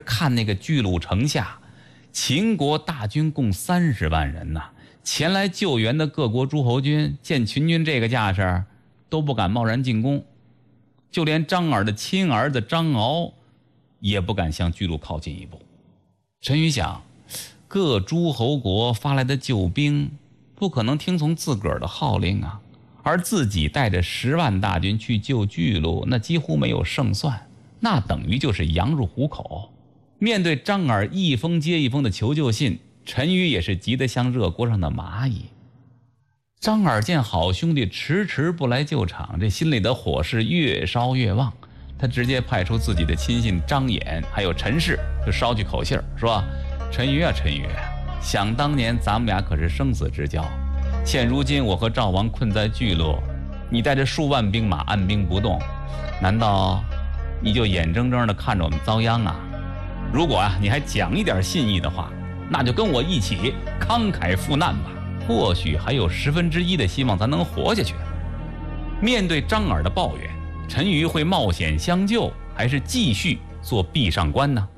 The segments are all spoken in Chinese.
看那个巨鹿城下，秦国大军共30万人呐，前来救援的各国诸侯军见秦军这个架势，都不敢贸然进攻，就连张耳的亲儿子张敖也不敢向巨鹿靠近一步。陈馀想，各诸侯国发来的救兵不可能听从自个儿的号令啊，而自己带着10万大军去救巨鹿，那几乎没有胜算，那等于就是羊入虎口。面对张耳一封接一封的求救信，陈馀也是急得像热锅上的蚂蚁。张耳见好兄弟迟迟不来救场，这心里的火势越烧越旺，他直接派出自己的亲信张衍还有陈氏，就捎去口信说：陈馀啊，陈馀，想当年咱们俩可是生死之交，现如今我和赵王困在巨鹿，你带着数万兵马按兵不动，难道你就眼睁睁地看着我们遭殃啊？如果你还讲一点信义的话，那就跟我一起慷慨赴难吧，或许还有1/10的希望咱能活下去。面对张耳的抱怨，陈馀会冒险相救，还是继续做壁上观呢？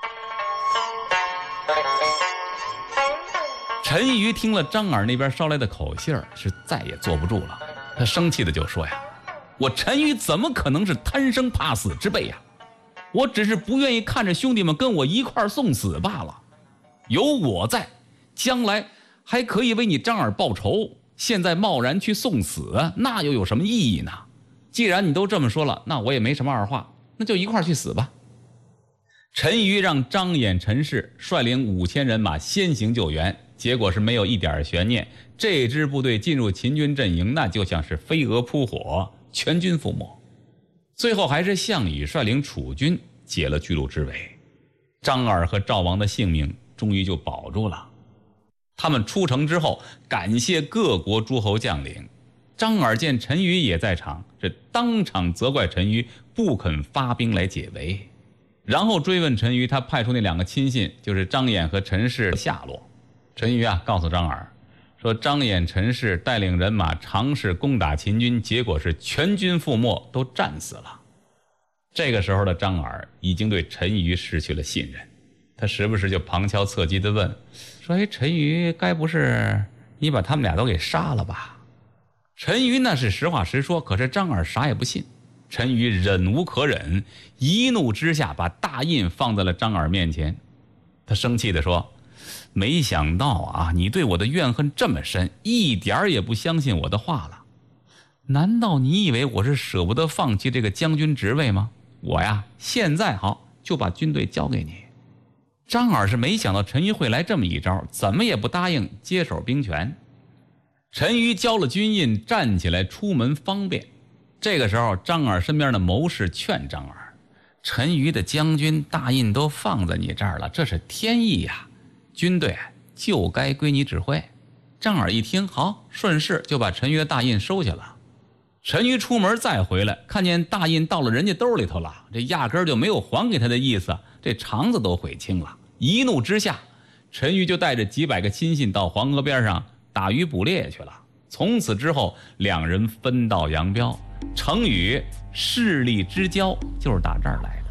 陈馀听了张耳那边捎来的口信，是再也坐不住了，他生气的就说呀：我陈馀怎么可能是贪生怕死之辈呀？我只是不愿意看着兄弟们跟我一块送死罢了。有我在，将来还可以为你张耳报仇，现在贸然去送死，那又有什么意义呢？既然你都这么说了，那我也没什么二话，那就一块去死吧。陈馀让张衍、陈氏率领5000人马先行救援，结果是没有一点悬念，这支部队进入秦军阵营，那就像是飞蛾扑火，全军覆没。最后还是项羽率领楚军解了巨鹿之围，张耳和赵王的性命终于就保住了。他们出城之后，感谢各国诸侯将领。张耳见陈馀也在场，这当场责怪陈馀不肯发兵来解围，然后追问陈馀他派出那2个亲信，就是张衍和陈氏的下落。陈馀告诉张耳说，张衍、陈氏带领人马尝试攻打秦军，结果是全军覆没，都战死了。这个时候的张耳已经对陈馀失去了信任，他时不时就旁敲侧击地问说：陈馀，该不是你把他们俩都给杀了吧？陈馀那是实话实说，可是张耳啥也不信。陈馀忍无可忍，一怒之下把大印放在了张耳面前。他生气地说：没想到你对我的怨恨这么深，一点也不相信我的话了。难道你以为我是舍不得放弃这个将军职位吗？我现在好就把军队交给你。张耳是没想到陈馀会来这么一招，怎么也不答应接手兵权。陈馀交了军印，站起来出门方便。这个时候张耳身边的谋士劝张耳：陈馀的将军大印都放在你这儿了，这是天意呀，军队就该归你指挥。张耳一听，好，顺势就把陈馀的大印收下了。陈馀出门再回来，看见大印到了人家兜里头了，这压根儿就没有还给他的意思，这肠子都悔青了。一怒之下，陈馀就带着几百个亲信到黄河边上打鱼捕猎去了。从此之后，2人分道扬镳。成语势力之交就是打这儿来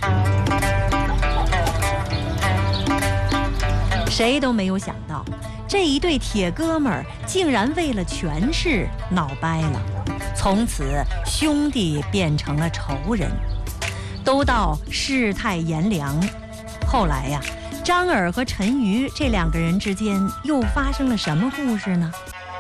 的。谁都没有想到，这一对铁哥们儿竟然为了权势闹掰了，从此兄弟变成了仇人。都道世态炎凉，后来张耳和陈馀这2个人之间又发生了什么故事呢？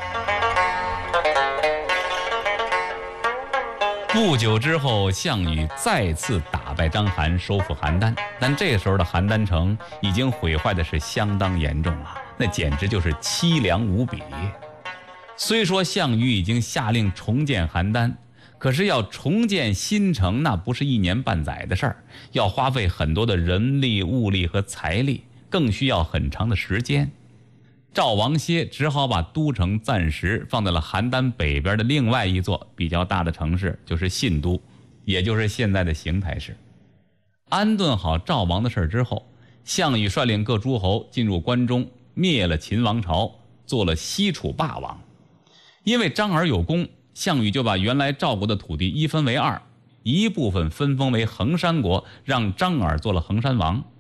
不久之后，项羽再次打败章邯，收复邯郸。但这时候的邯郸城已经毁坏的是相当严重了，那简直就是凄凉无比。虽说项羽已经下令重建邯郸，可是要重建新城，那不是1年半载的事儿，要花费很多的人力、物力和财力，更需要很长的时间。赵王歇只好把都城暂时放在了邯郸北边的另外一座比较大的城市，就是信都，也就是现在的邢台市。安顿好赵王的事之后，项羽率领各诸侯进入关中，灭了秦王朝，做了西楚霸王。因为张耳有功，项羽就把原来赵国的土地一分为2，一部分分封为衡山国，让张耳做了衡山王，